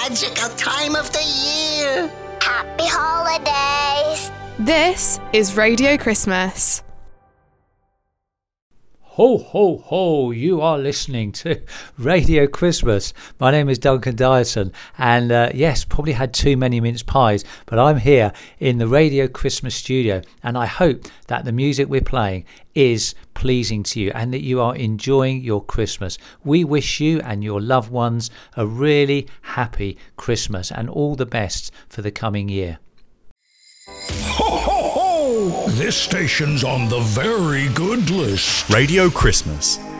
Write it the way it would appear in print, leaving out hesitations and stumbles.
magical time of the year. Happy holidays. This is Radio Christmas. Ho, ho, ho, you are listening to Radio Christmas. My name is Duncan Dyson, and yes, probably had too many mince pies, but I'm here in the Radio Christmas studio, and I hope that the music we're playing is pleasing to you and that you are enjoying your Christmas. We wish you and your loved ones a really happy Christmas and all the best for the coming year. Ho, ho, ho! This station's on the very good list. Radio Christmas